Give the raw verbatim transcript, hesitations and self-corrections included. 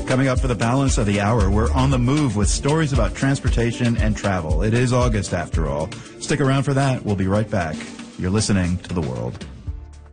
Coming up for the balance of the hour, we're on the move with stories about transportation and travel. It is August, after all. Stick around for that. We'll be right back. You're listening to The World.